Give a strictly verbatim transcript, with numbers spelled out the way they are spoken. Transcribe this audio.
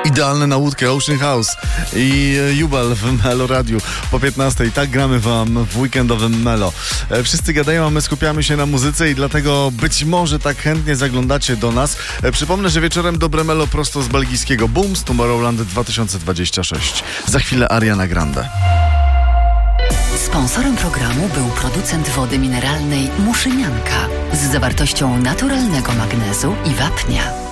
Idealne na łódkę Ocean House i Jubel w Melo Radiu po piętnastej. Tak gramy wam w weekendowym Melo. Wszyscy gadają, a my skupiamy się na muzyce i dlatego być może tak chętnie zaglądacie do nas. Przypomnę, że wieczorem dobre Melo prosto z belgijskiego Booms Tomorrowland dwa tysiące dwadzieścia sześć. Za chwilę Ariana Grande. Sponsorem programu był producent wody mineralnej Muszynianka z zawartością naturalnego magnezu i wapnia.